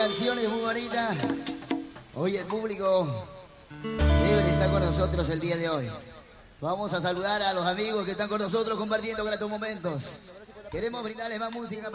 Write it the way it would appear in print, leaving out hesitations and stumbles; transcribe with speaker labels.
Speaker 1: canciones muy bonitas. Hoy el público chévere está con nosotros el día de hoy. Vamos a saludar a los amigos que están con nosotros compartiendo gratos momentos. Queremos brindarles más música.